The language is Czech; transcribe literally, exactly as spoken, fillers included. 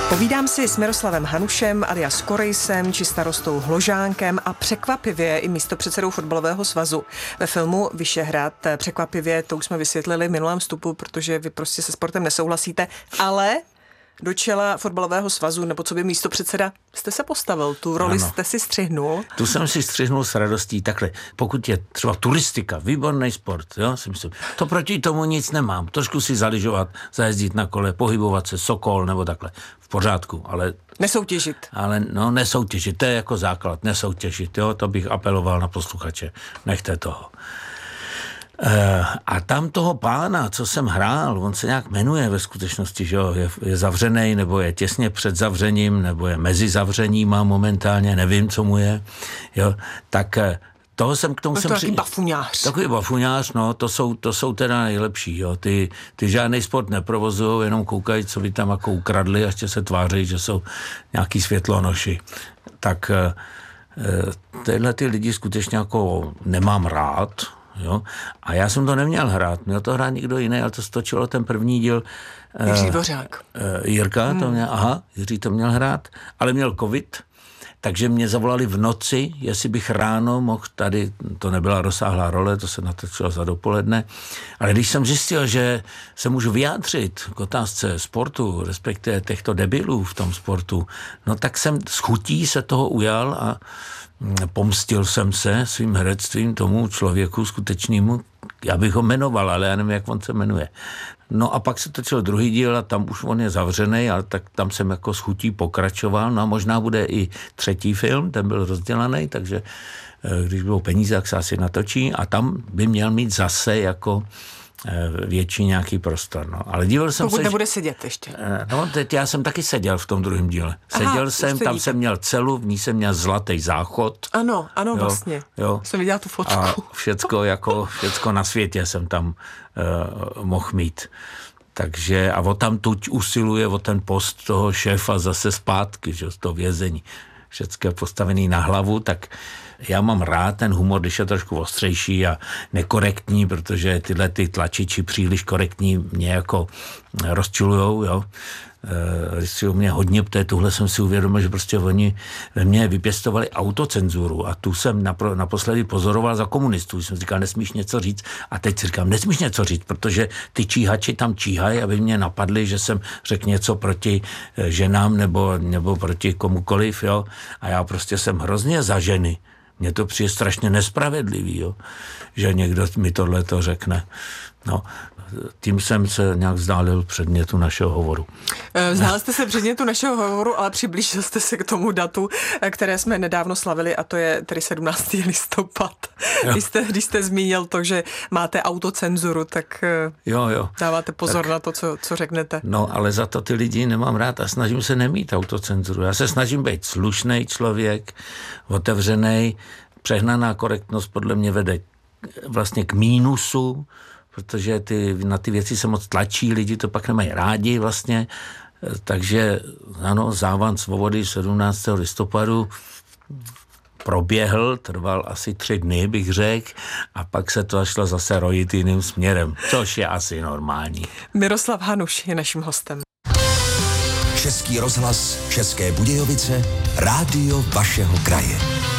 Povídám si s Miroslavem Hanušem alias Korejsem či starostou Hložánkem a překvapivě i místopředsedou fotbalového svazu. Ve filmu Vyšehrad překvapivě, to už jsme vysvětlili v minulém vstupu, protože vy prostě se sportem nesouhlasíte, ale do čela fotbalového svazu, nebo co by místopředseda, jste se postavil, tu roli ano. Jste si střihnul. Tu jsem si střihnul s radostí takhle. Pokud je třeba turistika, výborný sport, jo, si myslím, to proti tomu nic nemám. Trošku si zaližovat, zajezdit na kole, pohybovat se, Sokol nebo takhle. V pořádku, ale... Nesoutěžit. Ale no, nesoutěžit, to je jako základ, nesoutěžit, jo, to bych apeloval na posluchače. Nechte toho. A tam toho pána, co jsem hrál, on se nějak jmenuje ve skutečnosti, že jo, je, je zavřenej, nebo je těsně před zavřením, nebo je mezi zavřeníma momentálně, nevím, co mu je, jo, tak toho jsem k tomu... No to jsem takový při... bafuňář. Takový bafuňář, no, to jsou, to jsou teda nejlepší, jo, ty, ty žádný sport neprovozují, jenom koukají, co by tam jako ukradli a ještě se tváří, že jsou nějaký světlonoši. Tak tyhle ty lidi skutečně jako nemám rád. Jo? A já jsem to neměl hrát, měl to hrát někdo jiný, ale to stočilo ten první díl. Jiří Dvořák. Uh, Jirka hmm. to měl, aha, Jiří to měl hrát, ale měl covid, takže mě zavolali v noci, jestli bych ráno mohl tady, to nebyla rozsáhlá role, to se natočilo za dopoledne, ale když jsem zjistil, že se můžu vyjádřit k otázce sportu, respektive těchto debilů v tom sportu, no tak jsem s chutí se toho ujal a pomstil jsem se svým herectvím tomu člověku skutečnému, já bych ho jmenoval, ale já nevím, jak on se jmenuje. No a pak se točil druhý díl a tam už on je zavřený, ale tak tam jsem jako s chutí pokračoval. No a možná bude i třetí film, ten byl rozdělaný, takže když budou peníze, tak se asi natočí a tam by měl mít zase jako větší nějaký prostor. No. Ale díval jsem Pokud se... nebude sedět ještě. No, teď já jsem taky seděl v tom druhém díle. Seděl Aha, jsem, tam jsem měl celu, v ní jsem měl zlatý záchod. Ano, ano, jo, vlastně. Jo. Jsem viděla tu fotku. A všecko, jako, všecko na světě jsem tam uh, mohl mít. Takže a o tam tuď usiluje o ten post toho šéfa zase zpátky, že z toho vězení. Všecko je postavený na hlavu, tak já mám rád ten humor, když je trošku ostřejší a nekorektní, protože tyhle ty tlačiči příliš korektní mě jako rozčilujou, jo. Když si o mě hodně pté, tuhle jsem si uvědomil, že prostě oni ve mně vypěstovali autocenzuru a tu jsem napro, naposledy pozoroval za komunistů. Jsem říkal, nesmíš něco říct a teď si říkám, nesmíš něco říct, protože ty číhači tam číhají, aby mě napadli, že jsem řekl něco proti ženám nebo, nebo proti komukoliv, jo. A já prostě jsem hrozně za ženy. Mně to přijde strašně nespravedlivý, jo, že někdo mi tohleto řekne. No, tím jsem se nějak vzdálil předmětu našeho hovoru. Vzdálil jste se předmětu našeho hovoru, ale přiblížil jste se k tomu datu, které jsme nedávno slavili, a to je tedy sedmnáctého listopad. Když jste, když jste zmínil to, že máte autocenzuru, tak jo, jo. dáváte pozor tak, na to, co, co řeknete. No, ale za to ty lidi nemám rád a snažím se nemít autocenzuru. Já se snažím být slušný člověk, otevřený. Přehnaná korektnost podle mě vede vlastně k mínusu, protože ty, na ty věci se moc tlačí, lidi to pak nemají rádi vlastně, takže ano, závan svobody sedmnáctého listopadu proběhl, trval asi tři dny, bych řekl, a pak se to šlo zase rojit jiným směrem, což je asi normální. Miroslav Hanuš je naším hostem. Český rozhlas, České Budějovice, rádio vašeho kraje.